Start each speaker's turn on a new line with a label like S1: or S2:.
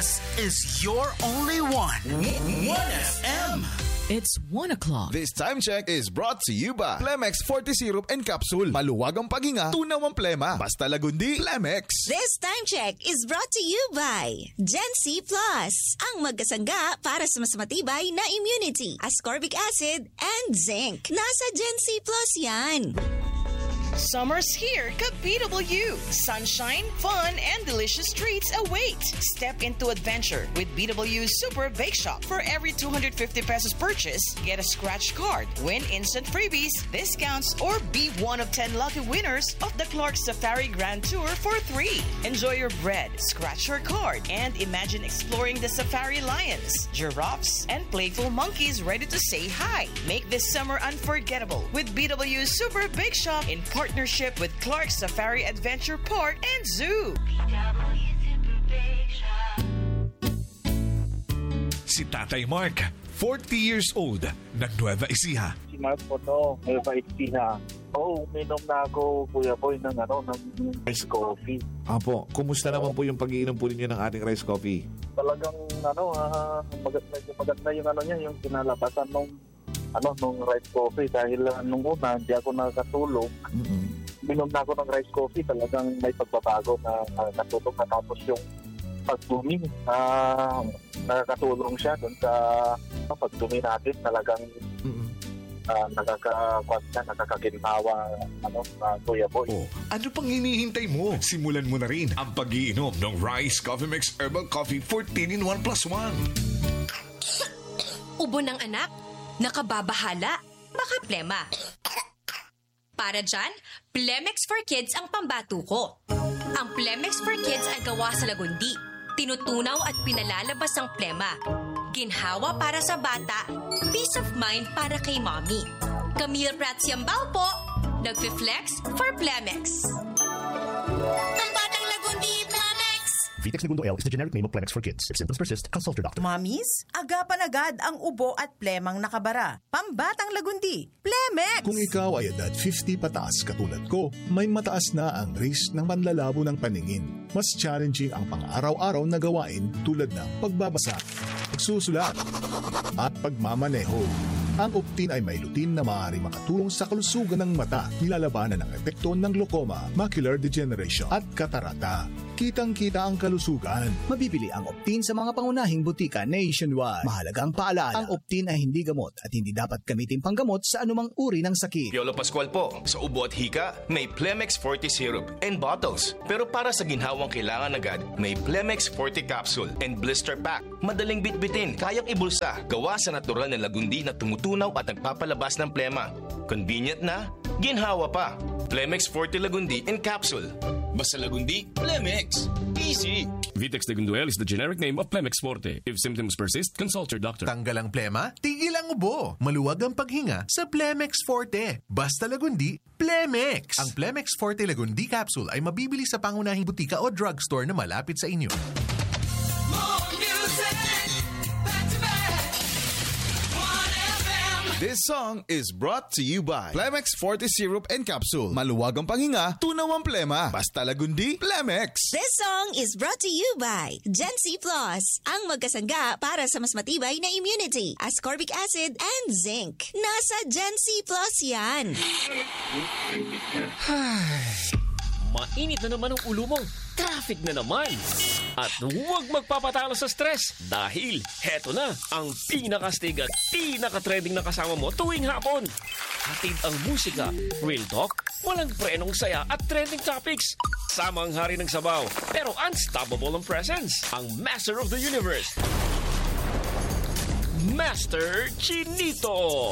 S1: This is your only one. 1FM.
S2: It's 1 o'clock.
S3: This time check is brought to you by Plemex Forte Syrup and Capsule. Maluwag ang paghinga, tunaw ang plema. Basta lagundi, Plemex.
S4: This time check is brought to you by Gen C Plus. Ang magkasangga para sa mas matibay na immunity, ascorbic acid, and zinc. Nasa Gen C Plus yan.
S5: Summer's here, BW. Sunshine, fun, and delicious treats await. Step into adventure with BW Super Bake Shop. For every 250 pesos purchase, get a scratch card, win instant freebies, discounts, or be one of 10 lucky winners of the Clark Safari Grand Tour for 3. Enjoy your bread, scratch your card, and imagine exploring the safari lions, giraffes, and playful monkeys ready to say hi. Make this summer unforgettable with BW Super Bake Shop in partnership with Clark Safari Adventure Park and Zoo.
S6: Si Tatay Mark, 40 years old, nag-Nueva Ecija.
S7: Si Mark po to, Nueva Ecija. Uminom na ako, Kuya Boy, ng rice coffee.
S6: Apo, kumusta naman po yung pag-iinom po ninyo ng ating rice coffee?
S7: Talagang, magat na yung niya, yung kinalabasan nung rice coffee dahil nung una hindi ako nakatulog. Minom na ako ng rice coffee, talagang may pagbabago na natulog na, tapos yung pagdumi nakakatulong siya dun sa pagdumi natin, talagang nakakaginhawa Kuya Boy.
S6: Oh, ano pang hinihintay mo? Simulan mo na rin ang pag-iinom ng Rice Coffee Mix Herbal Coffee 14 in 1+1.
S8: Ubo ng anak? Nakababahala? Baka plema. Para dyan, Plemex for Kids ang pambato ko. Ang Plemex for Kids ay gawa sa lagundi. Tinutunaw at pinalalabas ang plema. Ginhawa para sa bata, peace of mind para kay mommy. Camille Pratsiambal po, nagfi-flex for Plemex. Ang batang lagundi, Plemex!
S9: Vitex Segundo L is the generic name of Plemex for Kids. If symptoms persist, consult your doctor.
S10: Mommies, agapan agad ang ubo at plemang nakabara. Pambatang lagundi, Plemex!
S11: Kung ikaw ay edad 50 pataas katulad ko, may mataas na ang risk ng panlalabo ng paningin. Mas challenging ang pang-araw-araw na gawain tulad ng pagbabasa, pagsusulat, at pagmamaneho. Ang Optin ay may lutin na maaari makatulong sa kalusugan ng mata, nilalabanan ng epekto ng glaucoma, macular degeneration at katarata. Kitang-kita ang kalusugan.
S12: Mabibili ang Optin sa mga pangunahing butika nationwide. Mahalagang paalala, ang Optin ay hindi gamot at hindi dapat gamitin panggamot sa anumang uri ng sakit.
S13: Piolo Pascual po. Sa ubo at hika, may Plemex Forte Syrup and bottles. Pero para sa ginhawang kailangan agad, may Plemex Forte Capsule and Blister Pack. Madaling bitbitin, kayang ibulsa. Gawa sa natural na lagundi na tumutunaw at nagpapalabas ng plema. Convenient na, ginhawa pa. Plemex Forte Lagundi and Capsule. Basta lagundi, Plemex. Easy.
S14: Vitex Segundo L is the generic name of Plemex Forte. If symptoms persist, consult your doctor.
S15: Tanggal ang plema, tigil ang ubo. Maluwag ang paghinga sa Plemex Forte. Basta lagundi, Plemex. Ang Plemex Forte Lagundi Capsule ay mabibili sa pangunahing butika o drugstore na malapit sa inyo.
S3: This song is brought to you by Plemex Forte Syrup and Capsule. Maluwag ang paghinga, tunaw ang plema. Basta lagundi, Plemex.
S4: This song is brought to you by Gen C Plus. Ang magkasangga para sa mas matibay na immunity, ascorbic acid, and zinc. Nasa Gen C Plus yan.
S16: Mainit na naman ang ulo mo. Traffic na naman. At huwag magpapatalo sa stress dahil heto na ang pinakastig at pinaka-trending na kasama mo tuwing hapon. Hatid ang musika, real talk, walang prenong saya at trending topics. Sama ang hari ng sabaw, pero unstoppable ang presence. Ang Master of the Universe, Master Chinito.